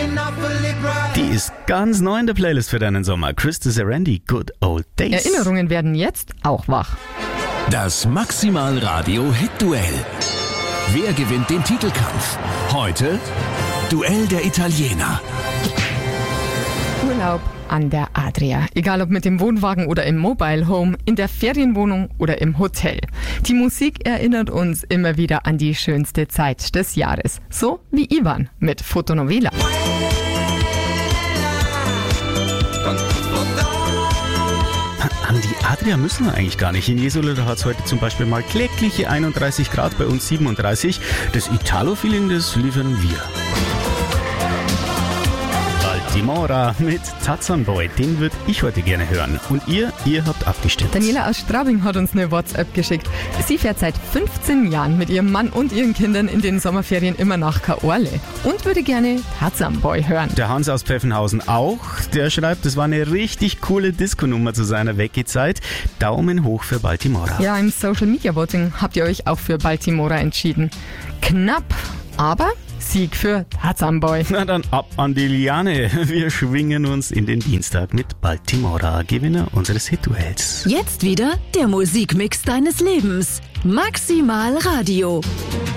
Die ist ganz neu in der Playlist für deinen Sommer. Krista Serendi, Good Old Days. Erinnerungen werden jetzt auch wach. Das Maximal Radio Hit Duell. Wer gewinnt den Titelkampf? Heute Duell der Italiener. Urlaub an der Adria. Egal ob mit dem Wohnwagen oder im Mobile Home, in der Ferienwohnung oder im Hotel. Die Musik erinnert uns immer wieder an die schönste Zeit des Jahres. So wie Ivan mit Fotonovela. An die Adria müssen wir eigentlich gar nicht. In Jesolo hat es heute zum Beispiel mal klägliche 31 Grad, bei uns 37. Das Italo-Feeling, das liefern wir. Baltimora mit Tarzan Boy, den würde ich heute gerne hören. Und ihr habt abgestimmt. Daniela aus Straubing hat uns eine WhatsApp geschickt. Sie fährt seit 15 Jahren mit ihrem Mann und ihren Kindern in den Sommerferien immer nach Kaorle und würde gerne Tarzan Boy hören. Der Hans aus Pfeffenhausen auch. Der schreibt, das war eine richtig coole Disco-Nummer zu seiner Weggezeit. Daumen hoch für Baltimora. Ja, im Social Media Voting habt ihr euch auch für Baltimora entschieden. Knapp, aber Sieg für Tarzan Boy. Na dann ab an die Liane. Wir schwingen uns in den Dienstag mit Baltimora, Gewinner unseres Hit-Duells. Jetzt wieder der Musikmix deines Lebens. Maximal Radio.